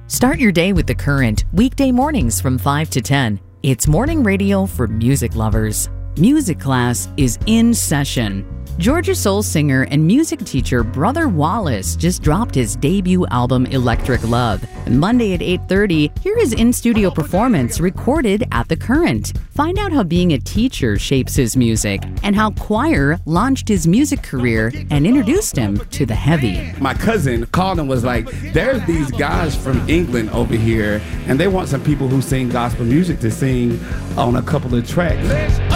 Start your day with The Current, weekday mornings from 5 to 10. It's morning radio for music lovers. Music class is in session. Georgia soul singer and music teacher Brother Wallace just dropped his debut album Electric Love. And Monday at 8:30, hear his in-studio performance recorded at The Current. Find out how being a teacher shapes his music and how choir launched his music career and introduced him to the heavy. My cousin called and was like, there's these guys from England over here and they want some people who sing gospel music to sing on a couple of tracks.